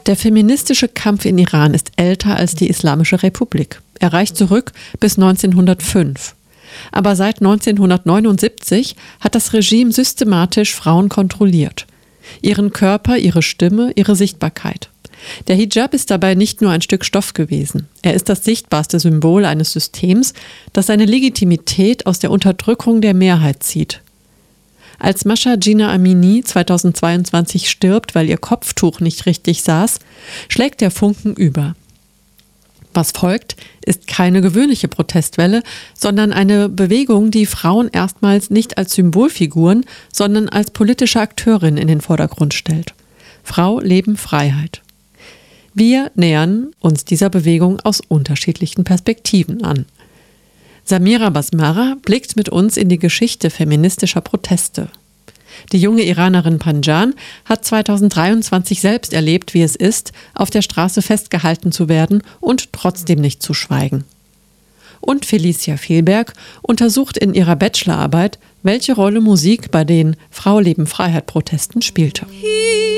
Der feministische Kampf in Iran ist älter als die Islamische Republik. Er reicht zurück bis 1905. Aber seit 1979 hat das Regime systematisch Frauen kontrolliert. Ihren Körper, ihre Stimme, ihre Sichtbarkeit. Der Hijab ist dabei nicht nur ein Stück Stoff gewesen. Er ist das sichtbarste Symbol eines Systems, das seine Legitimität aus der Unterdrückung der Mehrheit zieht. Als Masha Jina Amini 2022 stirbt, weil ihr Kopftuch nicht richtig saß, schlägt der Funken über. Was folgt, ist keine gewöhnliche Protestwelle, sondern eine Bewegung, die Frauen erstmals nicht als Symbolfiguren, sondern als politische Akteurin in den Vordergrund stellt. Frau, Leben, Freiheit. Wir nähern uns dieser Bewegung aus unterschiedlichen Perspektiven an. Samira Basmara blickt mit uns in die Geschichte feministischer Proteste. Die junge Iranerin Panjan hat 2023 selbst erlebt, wie es ist, auf der Straße festgehalten zu werden und trotzdem nicht zu schweigen. Und Felicia Fehlberg untersucht in ihrer Bachelorarbeit, welche Rolle Musik bei den Frau, Leben, Freiheit Protesten spielte.